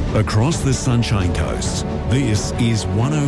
Across the Sunshine Coast, this is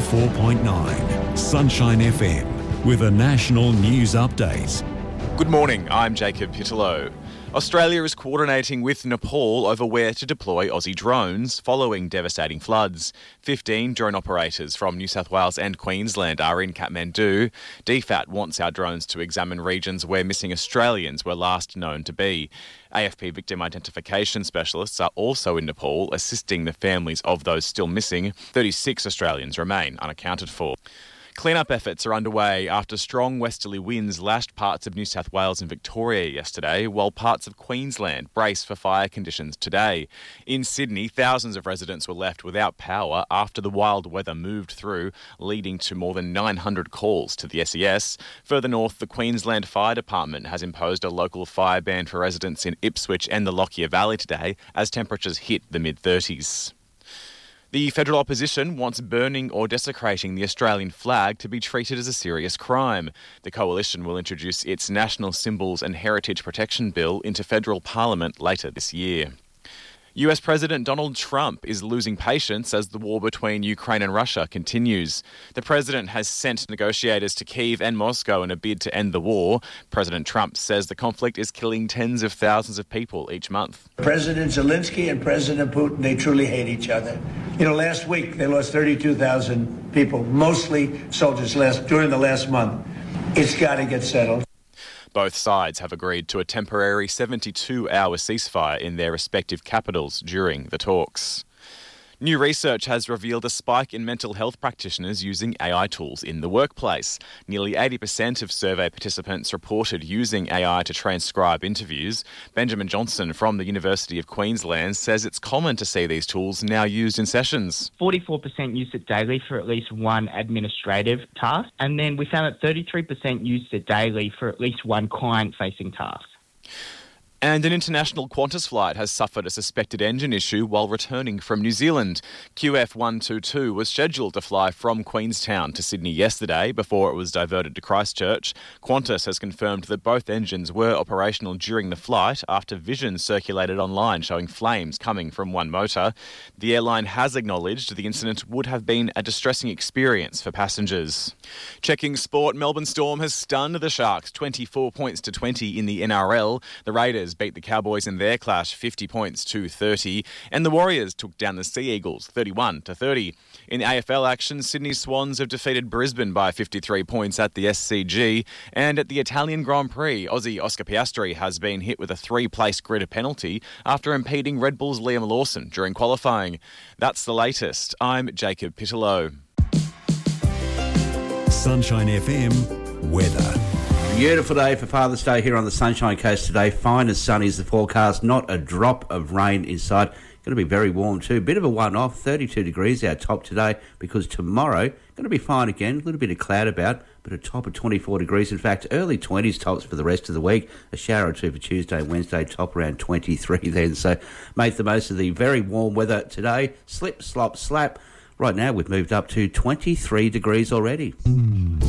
104.9 Sunshine FM with a national news update. Good morning, I'm Jacob Pittello. Australia is coordinating with Nepal over where to deploy Aussie drones following devastating floods. 15 drone operators from New South Wales and Queensland are in Kathmandu. DFAT wants our drones to examine regions where missing Australians were last known to be. AFP victim identification specialists are also in Nepal, assisting the families of those still missing. 36 Australians remain unaccounted for. Clean-up efforts are underway after strong westerly winds lashed parts of New South Wales and Victoria yesterday, while parts of Queensland brace for fire conditions today. In Sydney, thousands of residents were left without power after the wild weather moved through, leading to more than 900 calls to the SES. Further north, the Queensland Fire Department has imposed a local fire ban for residents in Ipswich and the Lockyer Valley today as temperatures hit the mid-30s. The federal opposition wants burning or desecrating the Australian flag to be treated as a serious crime. The coalition will introduce its National Symbols and Heritage Protection Bill into federal parliament later this year. US President Donald Trump is losing patience as the war between Ukraine and Russia continues. The president has sent negotiators to Kyiv and Moscow in a bid to end the war. President Trump says the conflict is killing tens of thousands of people each month. President Zelensky and President Putin, they truly hate each other. Last week they lost 32,000 people, mostly soldiers during the last month. It's got to get settled. Both sides have agreed to a temporary 72-hour ceasefire in their respective capitals during the talks. New research has revealed a spike in mental health practitioners using AI tools in the workplace. Nearly 80% of survey participants reported using AI to transcribe interviews. Benjamin Johnson from the University of Queensland says it's common to see these tools now used in sessions. 44% used it daily for at least one administrative task, and then we found that 33% used it daily for at least one client-facing task. And an international Qantas flight has suffered a suspected engine issue while returning from New Zealand. QF122 was scheduled to fly from Queenstown to Sydney yesterday before it was diverted to Christchurch. Qantas has confirmed that both engines were operational during the flight after vision circulated online showing flames coming from one motor. The airline has acknowledged the incident would have been a distressing experience for passengers. Checking sport, Melbourne Storm has stunned the Sharks 24 points to 20 in the NRL. The Raiders beat the Cowboys in their clash 50 points to 30, and the Warriors took down the Sea Eagles 31 to 30. In AFL action, Sydney Swans have defeated Brisbane by 53 points at the SCG, and at the Italian Grand Prix, Aussie Oscar Piastri has been hit with a 3-place grid penalty after impeding Red Bull's Liam Lawson during qualifying. That's the latest. I'm Jacob Pittello. Sunshine FM weather. Beautiful day for Father's Day here on the Sunshine Coast today. Fine and sunny is the forecast. Not a drop of rain inside. Going to be very warm too. Bit of a one-off. 32 degrees our top today because tomorrow going to be fine again. A little bit of cloud about, but a top of 24 degrees. In fact, early 20s tops for the rest of the week. A shower or two for Tuesday and Wednesday. Top around 23 then. So make the most of the very warm weather today. Slip, slop, slap. Right now we've moved up to 23 degrees already.